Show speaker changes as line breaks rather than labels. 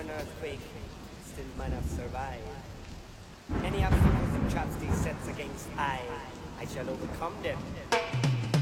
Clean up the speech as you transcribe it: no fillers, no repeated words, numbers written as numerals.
an earthquake, still might not survive. Any obstacles and traps these sets against I shall overcome them.